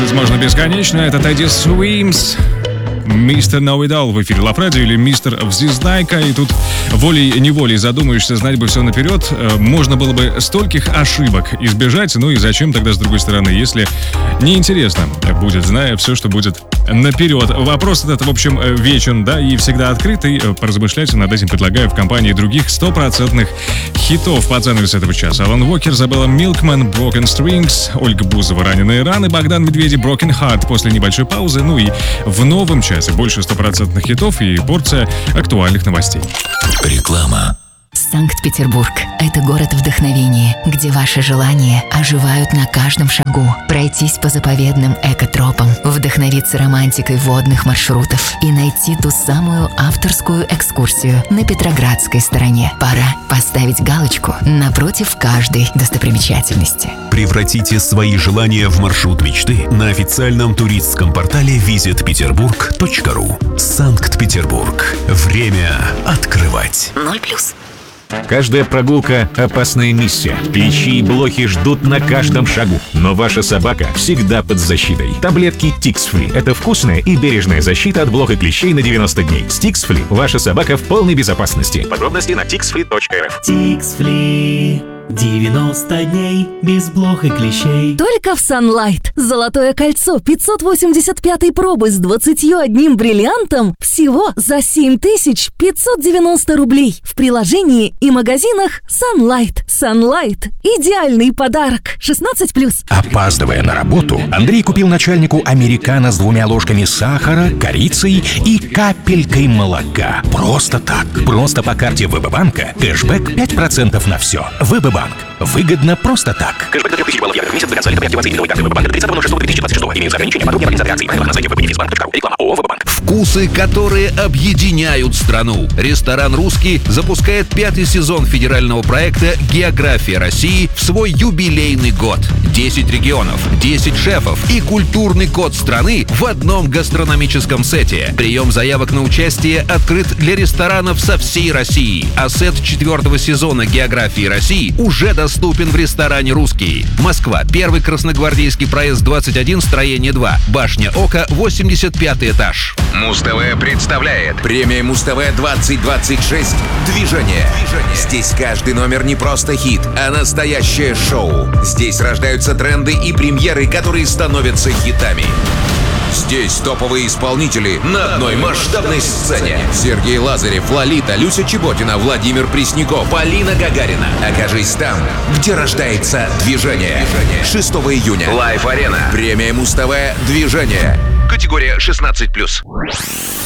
Слушать можно бесконечно. Это Teddy Swims. Мистер Know It All в эфире Лав Радио или Мистер Взвездайка. И тут волей-неволей задумаешься, знать бы все наперед. Можно было бы стольких ошибок избежать. Ну и зачем тогда, с другой стороны, если неинтересно будет, зная все, что будет наперед. Вопрос этот, в общем, вечен, да, и всегда открытый. Поразмышлять над этим предлагаю в компании других 100% хитов под занавес этого часа. Алан Уокер, Забелла Милкман, Broken Strings, Ольга Бузова, Раненые раны, Богдан Медведев, Broken Heart после небольшой паузы. Ну и в новом часе больше 100% хитов и порция актуальных новостей. Реклама. Санкт-Петербург – это город вдохновения, где ваши желания оживают на каждом шагу. Пройтись по заповедным экотропам, вдохновиться романтикой водных маршрутов и найти ту самую авторскую экскурсию на Петроградской стороне. Пора поставить галочку напротив каждой достопримечательности. Превратите свои желания в маршрут мечты на официальном туристском портале visitpeterburg.ru. Санкт-Петербург. Время открывать. 0+. Каждая прогулка – опасная миссия. Клещи и блохи ждут на каждом шагу. Но ваша собака всегда под защитой. Таблетки Tix-Free – это вкусная и бережная защита от блох и клещей на 90 дней. С Tix-Free ваша собака в полной безопасности. Подробности на tixfree.rf. Tix-Free. 90 дней без блох и клещей. Только в Sunlight. Золотое кольцо 585-й пробы с 21 бриллиантом всего за 7590 рублей. В приложении и магазинах Sunlight. Sunlight – идеальный подарок. 16+. Опаздывая на работу, Андрей купил начальнику американо с 2 ложками сахара, корицей и капелькой молока. Просто так. Просто по карте ВБ-банка. Кэшбэк 5% на все. ВБ-банк. Выгодно просто так. Кэшбэк до 3000 баллов евро в месяц до конца лета при активации новой карты ВБ-банка до 30.06.2026. Имеются ограничения. Подробнее организация акций. Правила на сайте www.visbank.ru. Реклама ООО «ВБ-банк». Вкусы, которые объединяют страну. Ресторан «Русский» запускает 5-й сезон федерального проекта «География России» в свой юбилейный год. 10 регионов, 10 шефов и культурный код страны в одном гастрономическом сете. Прием заявок на участие открыт для ресторанов со всей России. А сет 4-го сезона «Географии России» уже доступен в ресторане «Русский». Москва, 1-й Красногвардейский проезд 21, строение 2, башня Ока, 85-й этаж. Муз-ТВ представляет премия Муз-ТВ 2026 «Движение». Здесь каждый номер не просто хит, а настоящее шоу. Здесь рождаются тренды и премьеры, которые становятся хитами. Здесь топовые исполнители на одной масштабной сцене. Сергей Лазарев, Лолита, Люся Чеботина, Владимир Пресняков, Полина Гагарина. Окажись там, где рождается движение. 6 июня. Лайв-арена. Премия Муз-ТВ «Движение». Категория 16+.